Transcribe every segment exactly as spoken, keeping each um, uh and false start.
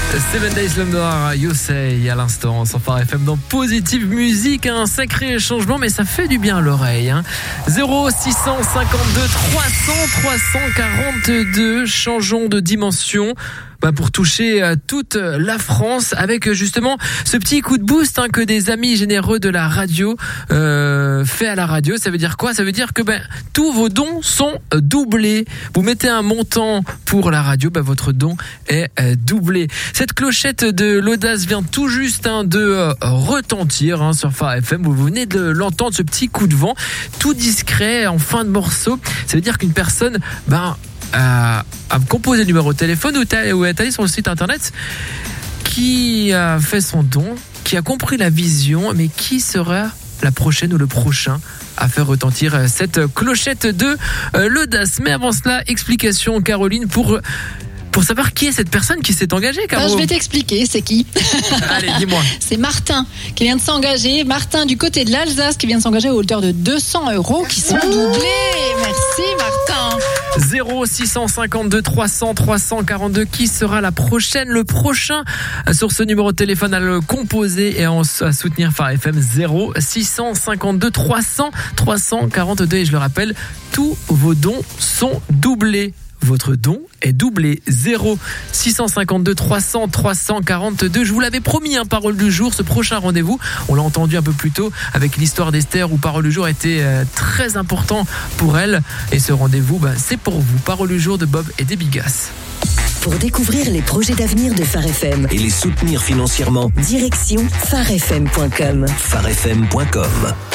Seven Days Slumber, You Say à l'instant sur Phare F M dans Positive Musique. Un sacré changement, mais ça fait du bien à l'oreille. Hein. zéro six cent cinquante-deux trois cents trois cent quarante-deux. Changeons de dimension. Bah pour toucher toute la France avec justement ce petit coup de boost hein, que des amis généreux de la radio euh, fait à la radio. Ça veut dire quoi ? Ça veut dire que ben tous vos dons sont doublés. Vous mettez un montant pour la radio, ben votre don est euh, doublé. Cette clochette de l'audace vient tout juste hein, de euh, retentir hein, sur Phare F M. Vous venez de l'entendre, ce petit coup de vent tout discret en fin de morceau. Ça veut dire qu'une personne ben à, à composer le numéro de téléphone ou, ta, ou est allé sur le site internet, qui a fait son don, qui a compris la vision, mais qui sera la prochaine ou le prochain à faire retentir cette clochette de euh, l'audace. Mais avant cela, explication Caroline pour... Pour savoir qui est cette personne qui s'est engagée, Caro. Ben, je vais t'expliquer, c'est qui. Allez, dis-moi. C'est Martin qui vient de s'engager. Martin du côté de l'Alsace qui vient de s'engager à hauteur de deux cents euros qui sont doublés. Merci Martin. zéro six cent cinquante-deux trois cents trois cent quarante-deux. Qui sera la prochaine, le prochain sur ce numéro de téléphone à le composer et à soutenir Phare F M. Zéro six cent cinquante-deux trois cents trois cent quarante-deux. Et je le rappelle, tous vos dons sont doublés. Votre don est doublé. Zéro six cent cinquante-deux trois cents trois cent quarante-deux. Je vous l'avais promis, un Parole du jour, ce prochain rendez-vous. On l'a entendu un peu plus tôt avec l'histoire d'Esther où Parole du jour était euh, très important pour elle. Et ce rendez-vous, bah, c'est pour vous. Parole du jour de Bob et des Bigas. Pour découvrir les projets d'avenir de Phare F M et les soutenir financièrement, direction phare f m point com. phare f m point com.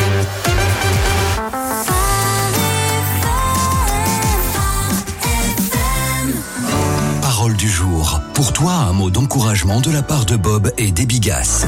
Parole du jour. Pour toi, un mot d'encouragement de la part de Bob et des Bigas.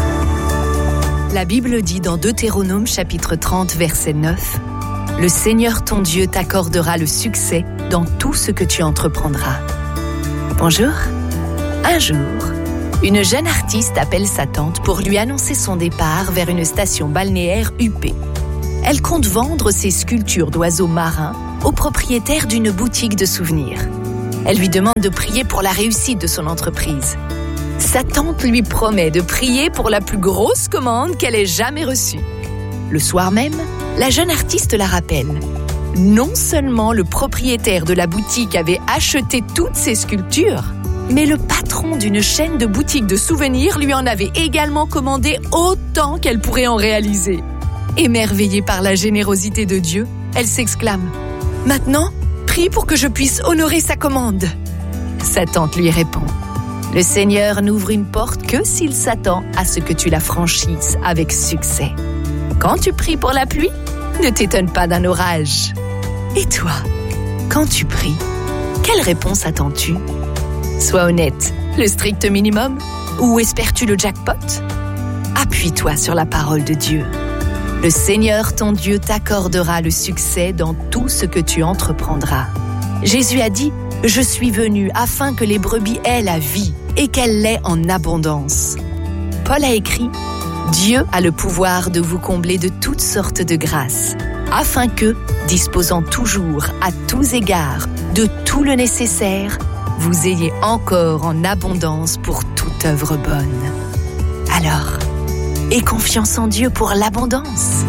La Bible dit dans Deutéronome chapitre trente verset neuf: Le Seigneur ton Dieu t'accordera le succès dans tout ce que tu entreprendras. Bonjour. Un jour, une jeune artiste appelle sa tante pour lui annoncer son départ vers une station balnéaire huppée. Elle compte vendre ses sculptures d'oiseaux marins au propriétaire d'une boutique de souvenirs. Elle lui demande de prier pour la réussite de son entreprise. Sa tante lui promet de prier pour la plus grosse commande qu'elle ait jamais reçue. Le soir même, la jeune artiste la rappelle. Non seulement le propriétaire de la boutique avait acheté toutes ses sculptures, mais le patron d'une chaîne de boutiques de souvenirs lui en avait également commandé autant qu'elle pourrait en réaliser. Émerveillée par la générosité de Dieu, elle s'exclame « Maintenant, prie pour que je puisse honorer sa commande. » Sa tante lui répond: « Le Seigneur n'ouvre une porte que s'il s'attend à ce que tu la franchisses avec succès. Quand tu pries pour la pluie, ne t'étonne pas d'un orage. » Et toi, quand tu pries, quelle réponse attends-tu ? Sois honnête, le strict minimum ? Ou espères-tu le jackpot ? Appuie-toi sur la parole de Dieu. Le Seigneur, ton Dieu, t'accordera le succès dans tout ce que tu entreprendras. Jésus a dit « Je suis venu afin que les brebis aient la vie et qu'elle l'ait en abondance. » Paul a écrit « Dieu a le pouvoir de vous combler de toutes sortes de grâces, afin que, disposant toujours à tous égards de tout le nécessaire, vous ayez encore en abondance pour toute œuvre bonne. » Alors, aie confiance en Dieu pour l'abondance.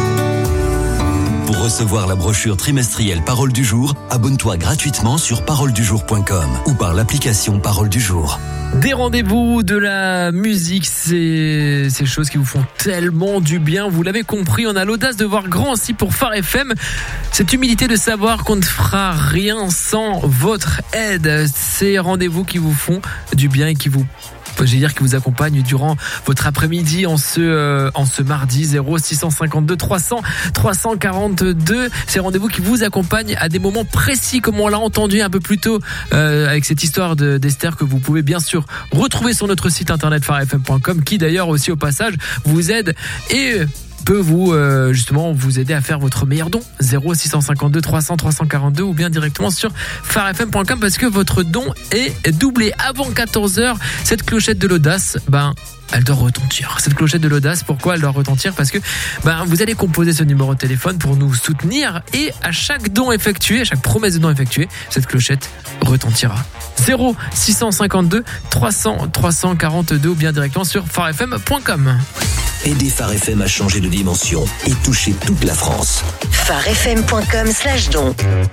Pour recevoir la brochure trimestrielle Parole du jour, abonne-toi gratuitement sur parole du jour point com ou par l'application Parole du jour. Des rendez-vous, de la musique, c'est ces choses qui vous font tellement du bien. Vous l'avez compris, on a l'audace de voir grand aussi pour Phare F M. Cette humilité de savoir qu'on ne fera rien sans votre aide. Ces rendez-vous qui vous font du bien et qui vous je veux dire qui vous accompagne durant votre après-midi en ce euh, en ce mardi. Zéro six cent cinquante-deux trois cents trois cent quarante-deux. Ces rendez-vous qui vous accompagnent à des moments précis, comme on l'a entendu un peu plus tôt euh, avec cette histoire de, d'Esther, que vous pouvez bien sûr retrouver sur notre site internet phare f m point com, qui d'ailleurs aussi au passage vous aide et peut vous euh, justement vous aider à faire votre meilleur don. Zéro six cent cinquante-deux trois cents trois cent quarante-deux ou bien directement sur phare f m point com parce que votre don est doublé. Avant quatorze heures, cette clochette de l'audace, ben elle doit retentir. Cette clochette de l'audace, pourquoi elle doit retentir? Parce que ben, vous allez composer ce numéro de téléphone pour nous soutenir et à chaque don effectué, à chaque promesse de don effectuée, cette clochette retentira. Zéro six cent cinquante-deux trois cents trois cent quarante-deux ou bien directement sur phare f m point com. Aidez Phare F M à changer de dimension et toucher toute la France. phare f m point com slash don.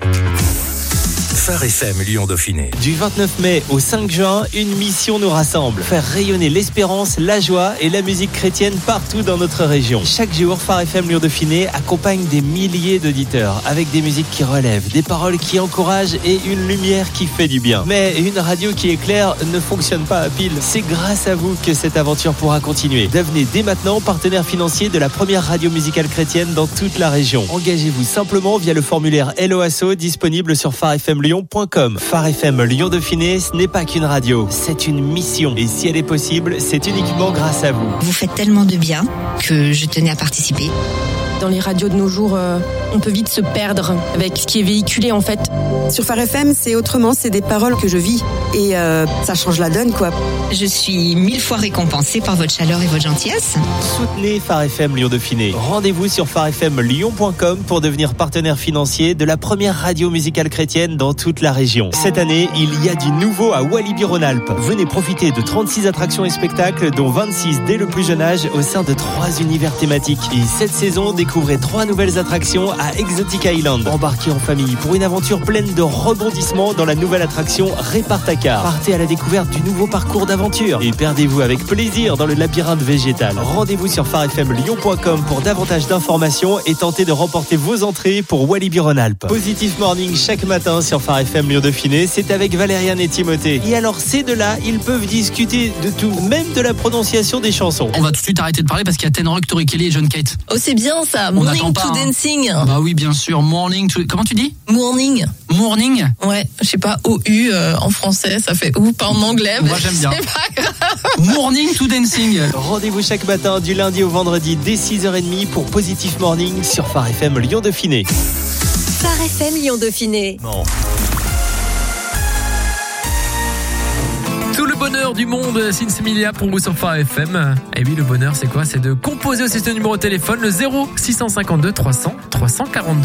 Phare F M Lyon-Dauphiné. Du vingt-neuf mai au cinq juin, une mission nous rassemble. Faire rayonner l'espérance, la joie et la musique chrétienne partout dans notre région. Chaque jour, Phare F M Lyon-Dauphiné accompagne des milliers d'auditeurs avec des musiques qui relèvent, des paroles qui encouragent et une lumière qui fait du bien. Mais une radio qui éclaire ne fonctionne pas à pile. C'est grâce à vous que cette aventure pourra continuer. Devenez dès maintenant partenaire financier de la première radio musicale chrétienne dans toute la région. Engagez-vous simplement via le formulaire L O A S O disponible sur phare f m lyon point com. Phare F M Lyon-Dauphiné, ce n'est pas qu'une radio, c'est une mission. Et si elle est possible, c'est uniquement grâce à vous. Vous faites tellement de bien que je tenais à participer. Dans les radios de nos jours, euh, on peut vite se perdre avec ce qui est véhiculé en fait. Sur Phare F M, c'est autrement, c'est des paroles que je vis et euh, ça change la donne quoi. Je suis mille fois récompensée par votre chaleur et votre gentillesse. Soutenez Phare F M Lyon-Dauphiné. Rendez-vous sur phare f m lyon point com pour devenir partenaire financier de la première radio musicale chrétienne dans toute la région. Cette année, il y a du nouveau à Walibi-Rhône-Alpes. Venez profiter de trente-six attractions et spectacles, dont vingt-six dès le plus jeune âge au sein de trois univers thématiques. Et cette saison, découvrez trois nouvelles attractions à Exotic Island. Embarquez en famille pour une aventure pleine de rebondissements dans la nouvelle attraction Répart-A-Car. Partez à la découverte du nouveau parcours d'aventure et perdez-vous avec plaisir dans le labyrinthe végétal. Rendez-vous sur phare f m lyon point com pour davantage d'informations et tentez de remporter vos entrées pour Walibi-Rhône-Alpes. Positive Morning chaque matin sur Phare F M Lyon-Dauphiné, c'est avec Valériane et Timothée. Et alors ces deux-là, ils peuvent discuter de tout, même de la prononciation des chansons. On va tout de suite arrêter de parler parce qu'il y a Ten Rock, Tori Kelly et John Kate. Oh c'est bien ça, On Morning pas, to hein. Dancing. Bah oui bien sûr, Morning to... Comment tu dis? Morning. Morning. Ouais, je sais pas, O U euh, en français, ça fait ou pas en anglais. Moi j'aime bien. C'est pas grave. Morning to Dancing. Rendez-vous chaque matin du lundi au vendredi dès six heures trente pour Positive Morning sur Phare F M Lyon-Dauphiné. Phare F M Lyon-Dauphiné. Non. Tout le bonheur du monde, Sinsemilia pour vous sur Phare F M. Et oui, le bonheur, c'est quoi? C'est de composer aussi ce numéro de téléphone, le zéro six cent cinquante-deux trois cents trois cent quarante-deux.